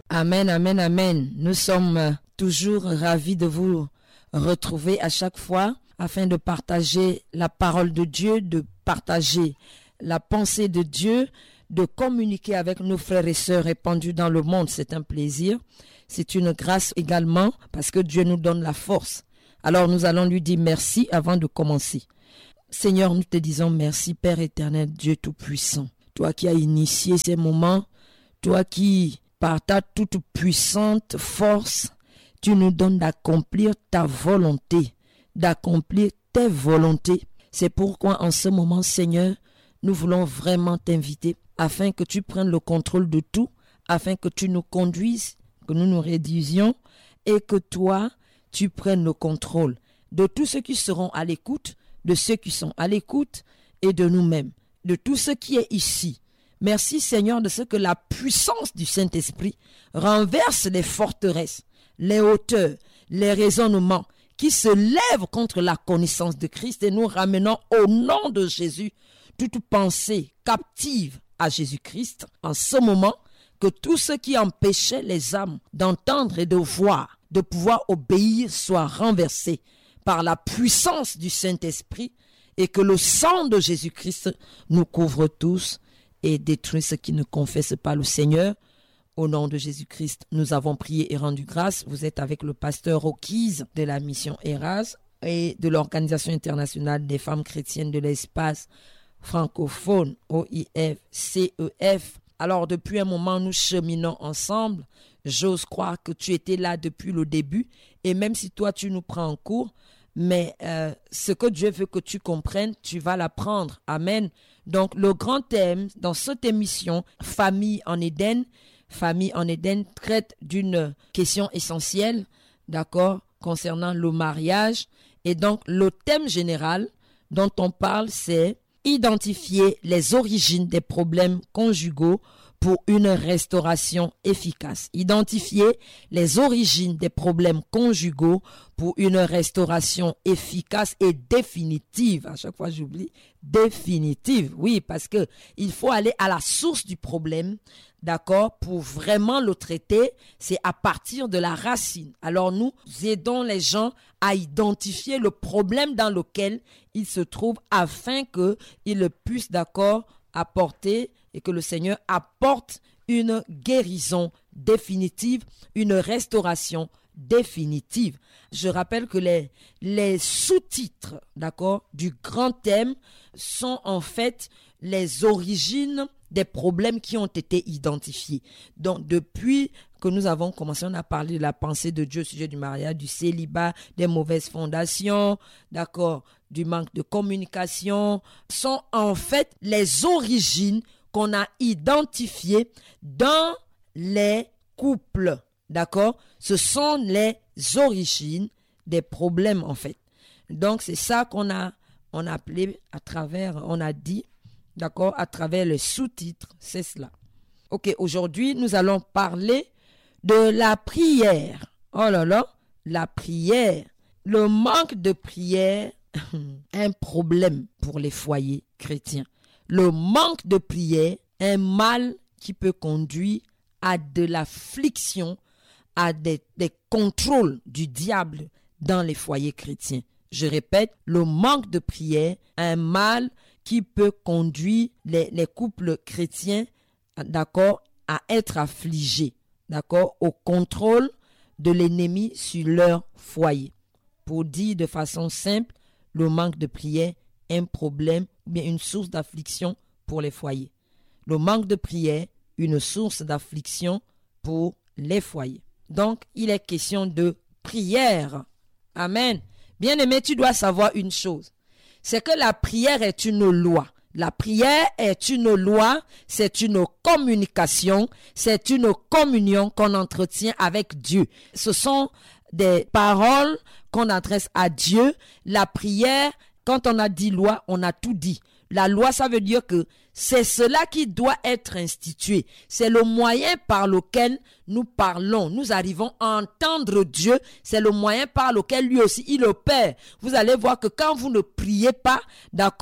Amen, amen, amen. Nous sommes toujours ravis de vous retrouver à chaque fois afin de partager la parole de Dieu, de partager la pensée de Dieu, de communiquer avec nos frères et sœurs répandus dans le monde. C'est un plaisir. C'est une grâce également parce que Dieu nous donne la force. Alors nous allons lui dire merci avant de commencer. Seigneur, nous te disons merci, Père éternel, Dieu tout-puissant. Toi qui as initié ces moments, toi qui, par ta toute puissante force, tu nous donnes d'accomplir ta volonté, d'accomplir tes volontés. C'est pourquoi en ce moment, Seigneur, nous voulons vraiment t'inviter afin que tu prennes le contrôle de tout, afin que tu nous conduises, que nous nous rédisions et que toi, tu prennes le contrôle de tous ceux qui seront à l'écoute, de ceux qui sont à l'écoute et de nous-mêmes, de tout ce qui est ici. Merci Seigneur de ce que la puissance du Saint-Esprit renverse les forteresses, les hauteurs, les raisonnements qui se lèvent contre la connaissance de Christ et nous ramenons au nom de Jésus toute pensée captive à Jésus-Christ en ce moment, que tout ce qui empêchait les âmes d'entendre et de voir, de pouvoir obéir soit renversé par la puissance du Saint-Esprit et que le sang de Jésus-Christ nous couvre tous et détruit ceux qui ne confessent pas le Seigneur. Au nom de Jésus-Christ, nous avons prié et rendu grâce. Vous êtes avec le pasteur O'Keys de la mission ERAS et de l'Organisation internationale des femmes chrétiennes de l'espace francophone, OIF-CEF. Alors, depuis un moment, nous cheminons ensemble. J'ose croire que tu étais là depuis le début. Et même si toi, tu nous prends en cours, mais ce que Dieu veut que tu comprennes, tu vas l'apprendre. Amen. Donc, le grand thème dans cette émission, Famille en Éden, traite d'une question essentielle, d'accord, concernant le mariage. Et donc, le thème général dont on parle, c'est identifier les origines des problèmes conjugaux pour une restauration efficace. Identifier les origines des problèmes conjugaux pour une restauration efficace et définitive. À chaque fois, j'oublie. Définitive. Oui, parce que il faut aller à la source du problème, d'accord, pour vraiment le traiter. C'est à partir de la racine. Alors, nous aidons les gens à identifier le problème dans lequel ils se trouvent afin qu'ils puissent, d'accord, apporter et que le Seigneur apporte une guérison définitive, une restauration définitive. Je rappelle que les sous-titres, d'accord, du grand thème sont en fait les origines des problèmes qui ont été identifiés. Donc, depuis que nous avons commencé, on a parlé de la pensée de Dieu au sujet du mariage, du célibat, des mauvaises fondations, d'accord, du manque de communication, sont en fait les origines qu'on a identifiées dans les couples, d'accord? Ce sont les origines des problèmes, en fait. Donc, c'est ça qu'on a appelé on a dit, d'accord, à travers les sous-titres, c'est cela. Ok, aujourd'hui, nous allons parler de la prière. Oh là là, la prière. Le manque de prière est un problème pour les foyers chrétiens. Le manque de prière est un mal qui peut conduire à de l'affliction, à des contrôles du diable dans les foyers chrétiens. Je répète, le manque de prière est un mal qui peut conduire les couples chrétiens, d'accord, à être affligés, d'accord, au contrôle de l'ennemi sur leur foyer. Pour dire de façon simple, le manque de prière est un problème ou bien une source d'affliction pour les foyers. Le manque de prière, une source d'affliction pour les foyers. Donc, il est question de prière. Amen. Bien-aimé, tu dois savoir une chose. C'est que la prière est une loi. La prière est une loi, c'est une communication, c'est une communion qu'on entretient avec Dieu. Ce sont des paroles qu'on adresse à Dieu. La prière, quand on a dit loi, on a tout dit. La loi, ça veut dire que c'est cela qui doit être institué. C'est le moyen par lequel nous parlons. Nous arrivons à entendre Dieu. C'est le moyen par lequel lui aussi, il opère. Vous allez voir que quand vous ne priez pas, d'accord,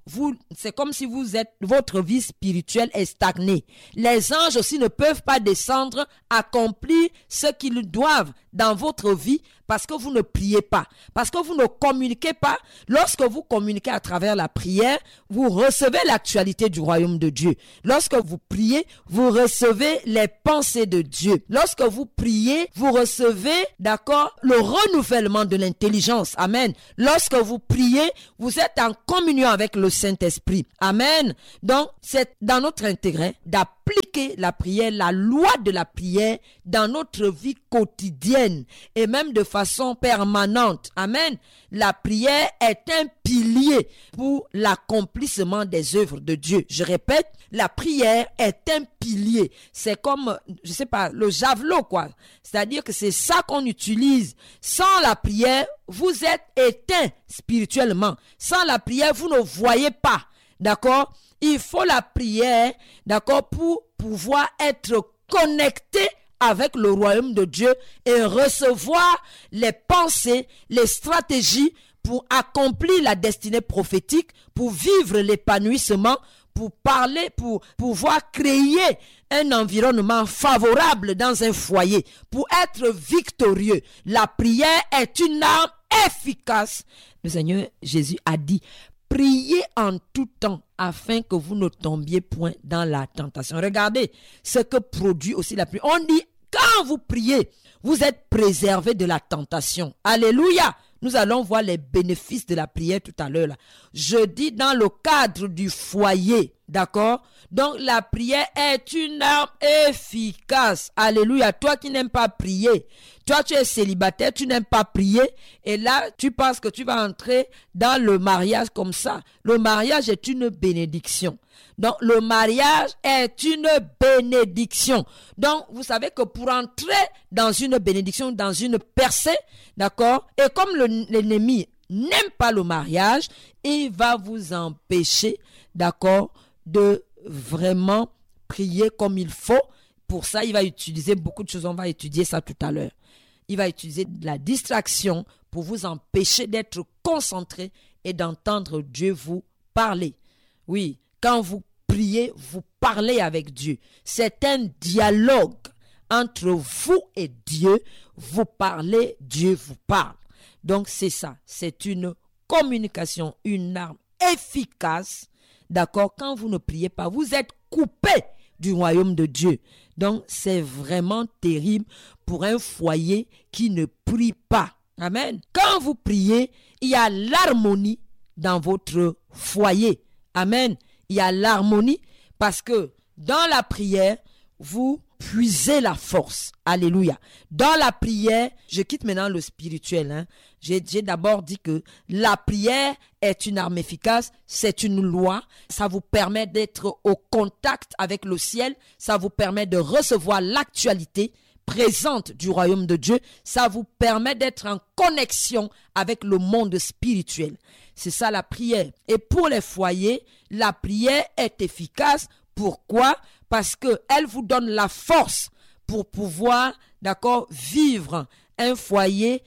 c'est comme si votre vie spirituelle est stagnée. Les anges aussi ne peuvent pas descendre, accomplir ce qu'ils doivent dans votre vie parce que vous ne priez pas, parce que vous ne communiquez pas. Lorsque vous communiquez à travers la prière, vous recevez l'actualité du royaume de Dieu. Lorsque vous priez, vous recevez les pensées de Dieu. Lorsque vous priez, vous recevez, d'accord, le renouvellement de l'intelligence. Amen. Lorsque vous priez, vous êtes en communion avec le Saint-Esprit. Amen. Donc, c'est dans notre intérêt d'appliquer la prière, la loi de la prière dans notre vie quotidienne et même de façon permanente. Amen. La prière est un pilier pour l'accomplissement des œuvres de Dieu. Je répète, la prière est un pilier. C'est comme, je sais pas, le javelot, quoi. C'est-à-dire que c'est ça qu'on utilise. Sans la prière, vous êtes éteint spirituellement. Sans la prière, vous ne voyez pas. D'accord? Il faut la prière, d'accord, pour pouvoir être connecté avec le royaume de Dieu et recevoir les pensées, les stratégies pour accomplir la destinée prophétique, pour vivre l'épanouissement, pour parler, pour pouvoir créer un environnement favorable dans un foyer, pour être victorieux. La prière est une arme efficace. Le Seigneur Jésus a dit: priez en tout temps afin que vous ne tombiez point dans la tentation. Regardez ce que produit aussi la prière. On dit, quand vous priez, vous êtes préservé de la tentation. Alléluia. Nous allons voir les bénéfices de la prière tout à l'heure. Je dis dans le cadre du foyer, d'accord? Donc la prière est une arme efficace. Alléluia. Toi qui n'aimes pas prier, toi tu es célibataire, tu n'aimes pas prier, et là tu penses que tu vas entrer dans le mariage comme ça. Le mariage est une bénédiction. Donc le mariage est une bénédiction. Donc vous savez que pour entrer dans une bénédiction, dans une percée, d'accord, et comme l'ennemi n'aime pas le mariage, il va vous empêcher, d'accord, de vraiment prier comme il faut. Pour ça, il va utiliser beaucoup de choses. On va étudier ça tout à l'heure. Il va utiliser de la distraction pour vous empêcher d'être concentré et d'entendre Dieu vous parler. Oui, quand vous priez, vous parlez avec Dieu. C'est un dialogue entre vous et Dieu. Vous parlez, Dieu vous parle. Donc c'est ça, c'est une communication, une arme efficace. D'accord, quand vous ne priez pas, vous êtes coupé du royaume de Dieu. Donc c'est vraiment terrible pour un foyer qui ne prie pas. Amen. Quand vous priez, il y a l'harmonie dans votre foyer. Amen. Il y a l'harmonie parce que dans la prière, vous puisez la force. Alléluia. Dans la prière, je quitte maintenant le spirituel. J'ai d'abord dit que la prière est une arme efficace, c'est une loi. Ça vous permet d'être au contact avec le ciel. Ça vous permet de recevoir l'actualité présente du royaume de Dieu. Ça vous permet d'être en connexion avec le monde spirituel. C'est ça la prière. Et pour les foyers, la prière est efficace. Pourquoi? Parce qu'elle vous donne la force pour pouvoir, d'accord, vivre un foyer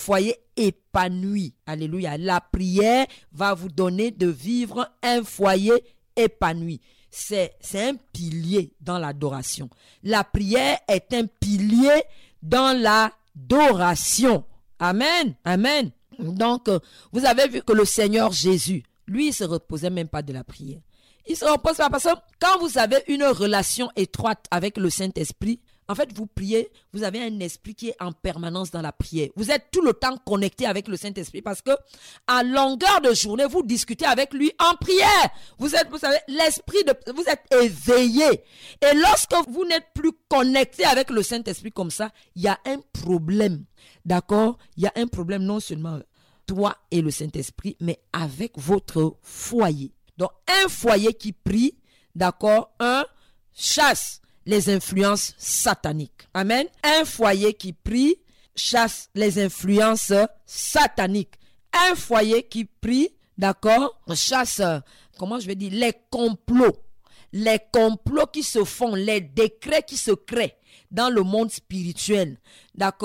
épanoui. Alléluia. La prière va vous donner de vivre un foyer épanoui. C'est un pilier dans l'adoration. La prière est un pilier dans l'adoration. Amen. Amen. Donc, vous avez vu que le Seigneur Jésus, lui, il ne se reposait même pas de la prière. Il se repose pas parce que quand vous avez une relation étroite avec le Saint-Esprit, en fait, vous priez, vous avez un esprit qui est en permanence dans la prière. Vous êtes tout le temps connecté avec le Saint-Esprit parce que à longueur de journée, vous discutez avec lui en prière. Vous savez, vous êtes éveillé. Et lorsque vous n'êtes plus connecté avec le Saint-Esprit comme ça, il y a un problème. D'accord? Il y a un problème non seulement toi et le Saint-Esprit, mais avec votre foyer. Donc, un foyer qui prie, d'accord, chasse les influences sataniques. Amen. Un foyer qui prie chasse les influences sataniques. Un foyer qui prie, d'accord, chasse, les complots. Les complots qui se font, les décrets qui se créent dans le monde spirituel, d'accord,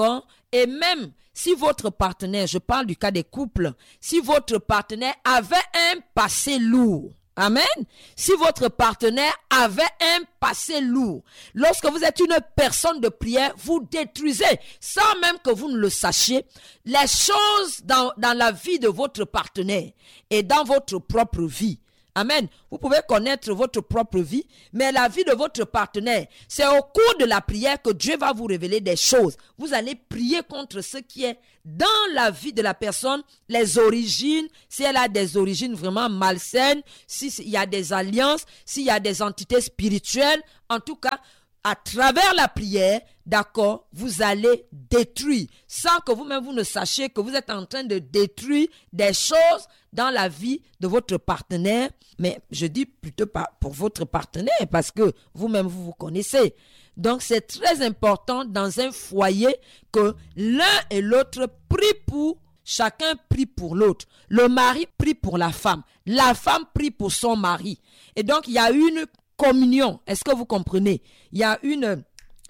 Et même si votre partenaire, je parle du cas des couples, si votre partenaire avait un passé lourd, amen, si votre partenaire avait un passé lourd, lorsque vous êtes une personne de prière, vous détruisez, sans même que vous ne le sachiez, les choses dans la vie de votre partenaire et dans votre propre vie. Amen. Vous pouvez connaître votre propre vie, mais la vie de votre partenaire, c'est au cours de la prière que Dieu va vous révéler des choses. Vous allez prier contre ce qui est dans la vie de la personne, les origines, si elle a des origines vraiment malsaines, s'il y a des alliances, s'il y a des entités spirituelles. En tout cas, à travers la prière, d'accord, vous allez détruire, sans que vous-même vous ne sachiez que vous êtes en train de détruire des choses dans la vie de votre partenaire. Mais je dis plutôt pas pour votre partenaire, parce que vous-même vous connaissez. Donc c'est très important dans un foyer que l'un et l'autre prient pour, chacun prie pour l'autre. Le mari prie pour la femme prie pour son mari. Et donc il y a une communion, est-ce que vous comprenez? Il y a une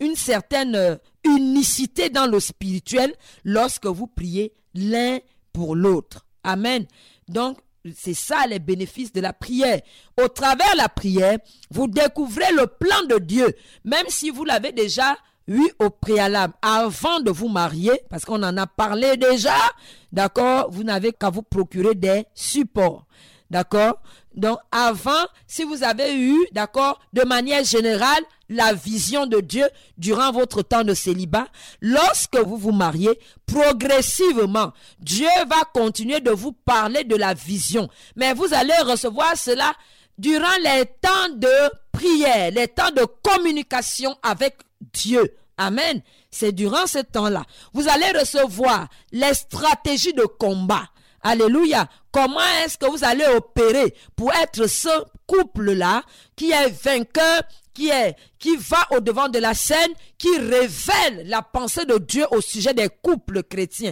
certaine unicité dans le spirituel lorsque vous priez l'un pour l'autre. Amen. Donc, c'est ça les bénéfices de la prière. Au travers de la prière, vous découvrez le plan de Dieu, même si vous l'avez déjà eu au préalable, avant de vous marier, parce qu'on en a parlé déjà, d'accord? Vous n'avez qu'à vous procurer des supports. D'accord? Donc, avant, si vous avez eu, d'accord, de manière générale, la vision de Dieu durant votre temps de célibat, lorsque vous vous mariez, progressivement, Dieu va continuer de vous parler de la vision. Mais vous allez recevoir cela durant les temps de prière, les temps de communication avec Dieu. Amen. C'est durant ce temps-là. Vous allez recevoir les stratégies de combat. Alléluia. Comment est-ce que vous allez opérer pour être ce couple-là qui est vainqueur, qui va au-devant de la scène, qui révèle la pensée de Dieu au sujet des couples chrétiens,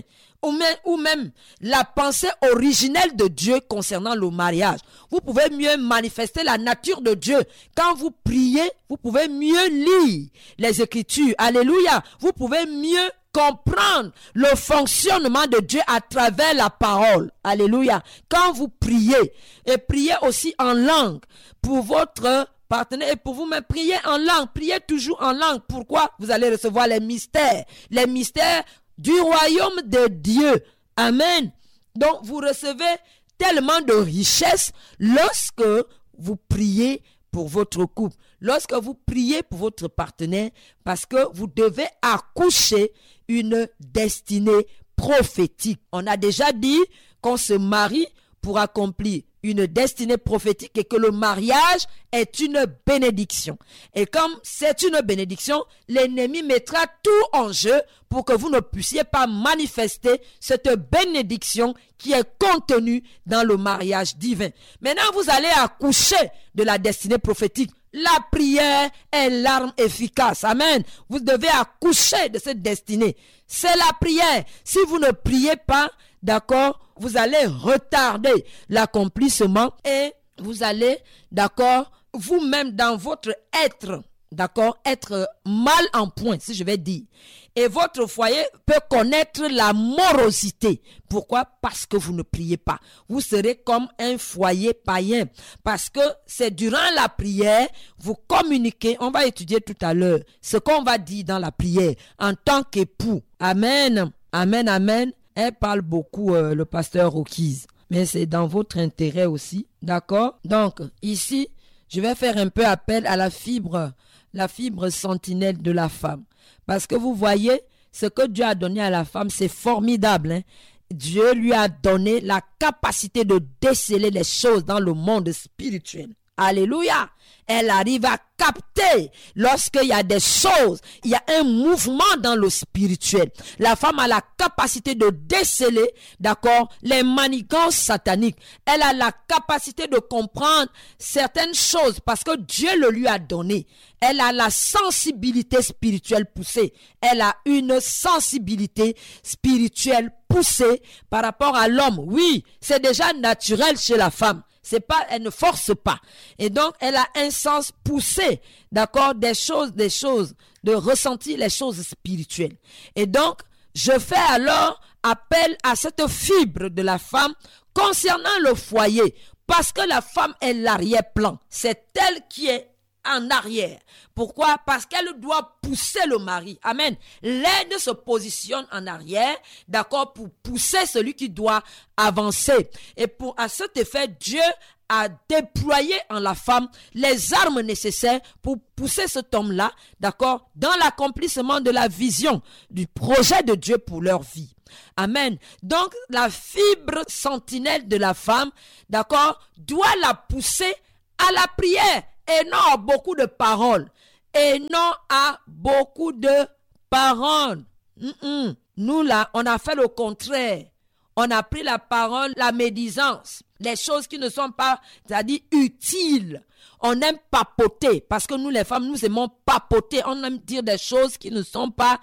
ou même la pensée originelle de Dieu concernant le mariage. Vous pouvez mieux manifester la nature de Dieu. Quand vous priez, vous pouvez mieux lire les Écritures. Alléluia. Vous pouvez mieux comprendre le fonctionnement de Dieu à travers la parole. Alléluia. Quand vous priez, et priez aussi en langue pour votre partenaire et pour vous-même, priez en langue. Priez toujours en langue. Pourquoi? Vous allez recevoir les mystères du royaume de Dieu. Amen. Donc, vous recevez tellement de richesses lorsque vous priez pour votre couple, lorsque vous priez pour votre partenaire, parce que vous devez accoucher une destinée prophétique. On a déjà dit qu'on se marie pour accomplir une destinée prophétique et que le mariage est une bénédiction. Et comme c'est une bénédiction, l'ennemi mettra tout en jeu pour que vous ne puissiez pas manifester cette bénédiction qui est contenue dans le mariage divin. Maintenant, vous allez accoucher de la destinée prophétique. La prière est l'arme efficace. Amen. Vous devez accoucher de cette destinée. C'est la prière. Si vous ne priez pas, d'accord, vous allez retarder l'accomplissement et vous allez, d'accord, vous-même dans votre être, d'accord, être mal en point, si je vais dire. Et votre foyer peut connaître la morosité. Pourquoi? Parce que vous ne priez pas. Vous serez comme un foyer païen. Parce que c'est durant la prière, vous communiquez. On va étudier tout à l'heure ce qu'on va dire dans la prière en tant qu'époux. Amen. Amen, amen. Elle parle beaucoup, le pasteur Rocky's. Mais c'est dans votre intérêt aussi. D'accord? Donc, ici, je vais faire un peu appel à la fibre sentinelle de la femme. Parce que vous voyez, ce que Dieu a donné à la femme, c'est formidable. Hein? Dieu lui a donné la capacité de déceler les choses dans le monde spirituel. Alléluia. Elle arrive à capter lorsqu'il y a des choses, il y a un mouvement dans le spirituel. La femme a la capacité de déceler, d'accord, les manigances sataniques. Elle a la capacité de comprendre certaines choses parce que Dieu le lui a donné. Elle a la sensibilité spirituelle poussée. Elle a une sensibilité spirituelle poussée par rapport à l'homme. Oui, c'est déjà naturel chez la femme. C'est pas, elle ne force pas. Et donc, elle a un sens poussé, d'accord, des choses, de ressentir les choses spirituelles. Et donc, je fais alors appel à cette fibre de la femme concernant le foyer, parce que la femme est l'arrière-plan. C'est elle qui est en arrière. Pourquoi? Parce qu'elle doit pousser le mari. Amen. L'aide se positionne en arrière, d'accord, pour pousser celui qui doit avancer. Et à cet effet, Dieu a déployé en la femme les armes nécessaires pour pousser cet homme-là, d'accord, dans l'accomplissement de la vision, du projet de Dieu pour leur vie. Amen. Donc, la fibre sentinelle de la femme, d'accord, doit la pousser à la prière et non à beaucoup de paroles. Et non à beaucoup de paroles. Nous, là, on a fait le contraire. On a pris la parole, la médisance, les choses qui ne sont pas, c'est-à-dire utiles. On aime papoter, parce que nous, les femmes, nous aimons papoter. On aime dire des choses qui ne sont pas,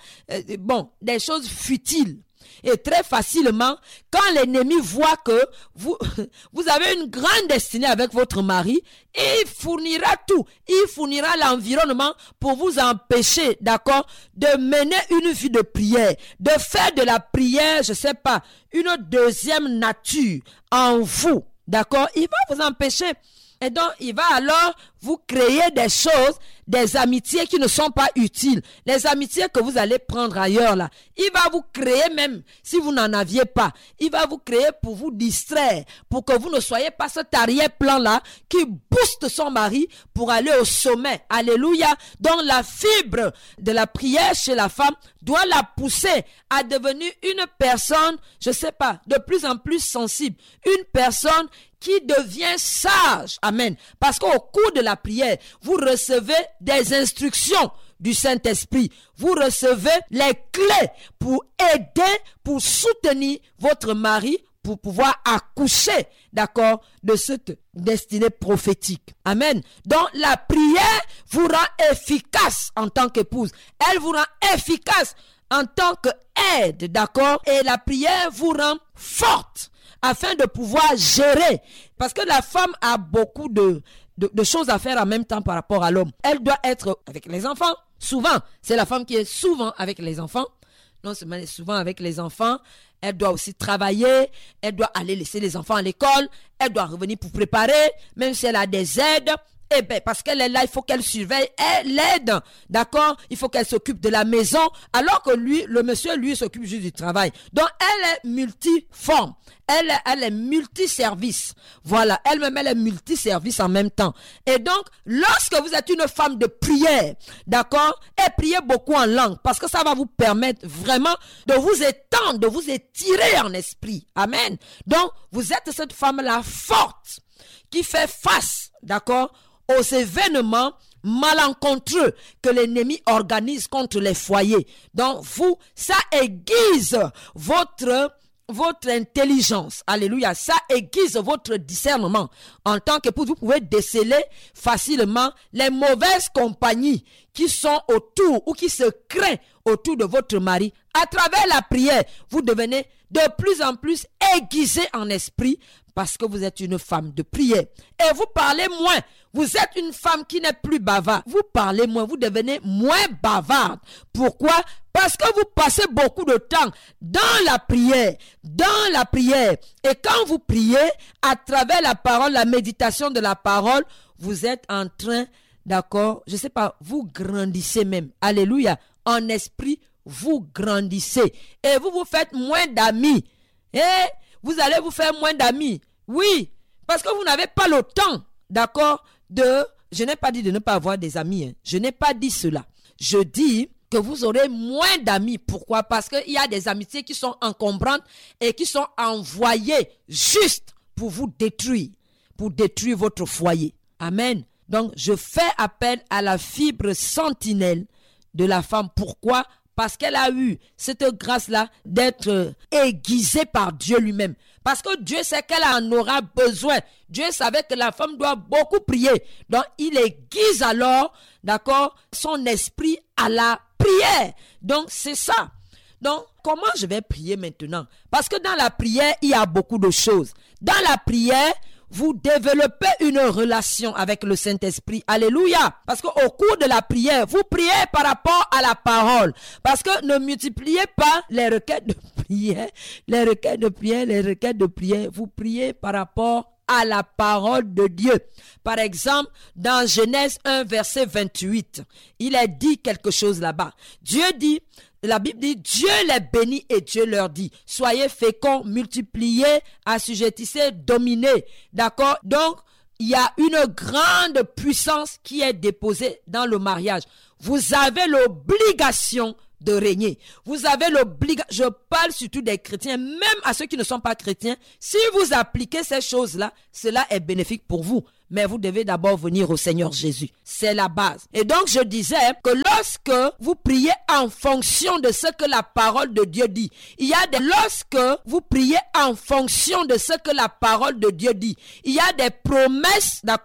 des choses futiles. Et très facilement, quand l'ennemi voit que vous avez une grande destinée avec votre mari, il fournira tout. Il fournira l'environnement pour vous empêcher, d'accord, de mener une vie de prière, de faire de la prière, je sais pas, une deuxième nature en vous, d'accord. Il va vous empêcher. Et donc, il va alors vous créer des choses, des amitiés qui ne sont pas utiles. Les amitiés que vous allez prendre ailleurs, là. Il va vous créer même, si vous n'en aviez pas. Il va vous créer pour vous distraire, pour que vous ne soyez pas cet arrière-plan-là qui booste son mari pour aller au sommet. Alléluia. Donc, la fibre de la prière chez la femme doit la pousser à devenir une personne, je sais pas, de plus en plus sensible. Une personne qui devient sage. Amen. Parce qu'au cours de la prière, vous recevez des instructions du Saint-Esprit. Vous recevez les clés pour aider, pour soutenir votre mari, pour pouvoir accoucher, d'accord, de cette destinée prophétique. Amen. Donc, la prière vous rend efficace en tant qu'épouse. Elle vous rend efficace en tant qu'aide, d'accord? Et la prière vous rend forte, afin de pouvoir gérer. Parce que la femme a beaucoup de choses à faire en même temps par rapport à l'homme. Elle doit être avec les enfants. Souvent, c'est la femme qui est souvent avec les enfants. Non seulement elle est souvent avec les enfants, elle doit aussi travailler, elle doit aller laisser les enfants à l'école, elle doit revenir pour préparer, même si elle a des aides. Eh bien, parce qu'elle est là, il faut qu'elle surveille, elle l'aide, d'accord? Il faut qu'elle s'occupe de la maison, alors que lui, le monsieur, lui, s'occupe juste du travail. Donc, elle est multiforme. Elle est multiservice. Voilà, elle-même, elle est multiservice en même temps. Et donc, lorsque vous êtes une femme de prière, d'accord? Et priez beaucoup en langue, parce que ça va vous permettre vraiment de vous étendre, de vous étirer en esprit. Amen. Donc, vous êtes cette femme-là forte, qui fait face, d'accord, aux événements malencontreux que l'ennemi organise contre les foyers. Donc, vous, ça aiguise votre intelligence. Alléluia. Ça aiguise votre discernement. En tant qu'épouse, vous pouvez déceler facilement les mauvaises compagnies qui sont autour ou qui se créent autour de votre mari. À travers la prière, vous devenez de plus en plus aiguisé en esprit parce que vous êtes une femme de prière. Et vous parlez moins. Vous êtes une femme qui n'est plus bavarde. Vous parlez moins, vous devenez moins bavarde. Pourquoi? Parce que vous passez beaucoup de temps dans la prière. Dans la prière. Et quand vous priez, à travers la parole, la méditation de la parole, vous êtes en train, d'accord, je ne sais pas, vous grandissez même. Alléluia. En esprit, vous grandissez. Et vous vous faites moins d'amis. Et vous allez vous faire moins d'amis. Oui, parce que vous n'avez pas le temps, d'accord, je n'ai pas dit de ne pas avoir des amis. Hein. Je n'ai pas dit cela. Je dis que vous aurez moins d'amis. Pourquoi? Parce qu'il y a des amitiés qui sont encombrantes et qui sont envoyées juste pour vous détruire, pour détruire votre foyer. Amen. Donc, je fais appel à la fibre sentinelle de la femme. Pourquoi? Parce qu'elle a eu cette grâce-là d'être aiguisée par Dieu lui-même. Parce que Dieu sait qu'elle en aura besoin. Dieu savait que la femme doit beaucoup prier. Donc, il aiguise alors, d'accord, son esprit à la prière. Donc, c'est ça. Donc, comment je vais prier maintenant? Parce que dans la prière, il y a beaucoup de choses. Dans la prière, vous développez une relation avec le Saint-Esprit. Alléluia. Parce qu'au cours de la prière, vous priez par rapport à la parole. Parce que ne multipliez pas les requêtes de prière, les requêtes de prière. Vous priez par rapport à la parole de Dieu. Par exemple, dans Genèse 1, verset 28, il est dit quelque chose là-bas. Dieu dit, la Bible dit, Dieu les bénit et Dieu leur dit, soyez féconds, multipliez, assujettissez, dominez. D'accord? Donc, il y a une grande puissance qui est déposée dans le mariage. Vous avez l'obligation de régner. Vous avez l'obligation, je parle surtout des chrétiens, même à ceux qui ne sont pas chrétiens. Si vous appliquez ces choses-là, cela est bénéfique pour vous. Mais vous devez d'abord venir au Seigneur Jésus. C'est la base. Et donc, je disais que lorsque vous priez en fonction de ce que la parole de Dieu dit, lorsque vous priez en fonction de ce que la parole de Dieu dit, il y a des promesses, d'accord,